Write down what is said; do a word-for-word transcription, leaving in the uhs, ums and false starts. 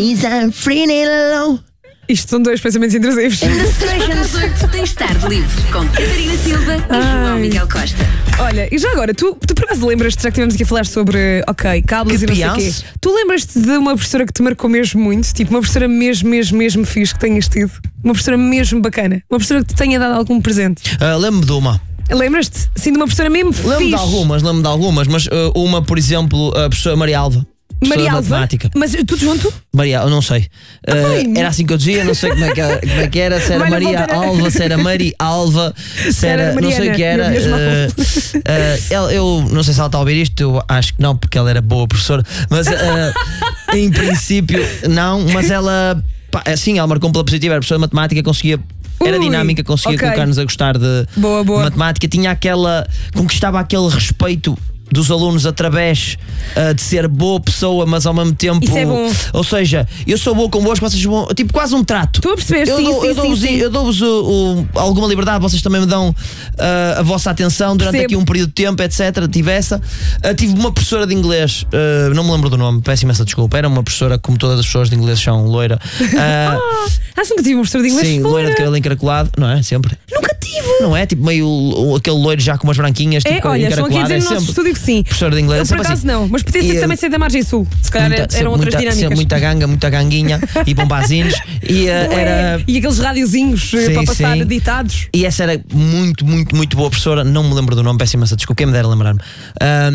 days I'm feeling low. Isto são dois pensamentos intrusivos. Das oito tens de estar livre com Catarina Silva e Ai. João Miguel Costa. Olha, e já agora, tu, tu por acaso lembras-te, já que estivemos aqui a falar sobre, ok, cabos Que e não sei o quê, pianço. tu lembras-te de uma professora que te marcou mesmo muito? Tipo, uma professora mesmo, mesmo, mesmo fixe que tenhas tido? Uma professora mesmo bacana? Uma professora que te tenha dado algum presente? Uh, lembro-me de uma. Lembras-te? Sim, de uma professora mesmo fixe? Lembro-me de algumas, lembro-me de algumas, mas uh, uma, por exemplo, a professora Maria Alva. Professora Maria de Alva? matemática. Mas tudo junto? Maria, eu não sei. Uh, bem. era assim que eu dizia, não sei como é que, era- como é que era, se era Vai na Maria volta- Alva, se era Maria Alva, se era era. Não sei o que era. Mariana, eu vi as Uh, uh, ela- eu não sei se ela está a ouvir isto, eu acho que não, porque ela era boa professora, mas uh, em princípio não, mas ela. Pá, assim, ela marcou pela positiva, era professora de matemática, conseguia. Era Ui, dinâmica, conseguia ok. colocar-nos a gostar de, Boa, boa. de matemática, tinha aquela. Conquistava aquele respeito dos alunos através uh, de ser boa pessoa, mas ao mesmo tempo. Isso é bom. Ou seja, eu sou boa convosco, vocês vão. Tipo, quase um trato. Estou a perceber, eu sim, dou, sim, eu dou-vos, sim, sim. eu dou-vos o- o- alguma liberdade, vocês também me dão uh, a vossa atenção durante Percebo. aqui um período de tempo, etcétera. Tive essa. Uh, tive uma professora de inglês, uh, não me lembro do nome, peço imensa desculpa. Era uma professora, como todas as pessoas de inglês são loira. Uh, Ah, acho que nunca tive uma professora de inglês sim, fora. loira de cabelo encaracolado, não é? Sempre. Nunca tive. Não é? Tipo meio o- aquele loiro já com umas branquinhas, tipo É, olha, estão aqui a encaracolado. dizer É no nosso sempre. estúdio que sim. Professora de inglês, Eu é por sempre acaso assim. não, mas podia ser E, também ser da Margem Sul. Se calhar Muita- eram sempre outras muita, dinâmicas. sempre muita ganga, muita ganguinha e bombazinhos. E uh, era. E aqueles radiozinhos eh, Sim, para passar sim. ditados. E essa era muito, muito, muito boa professora. Não me lembro do nome, peço imensa desculpa. Quem me dera lembrar-me. Ah,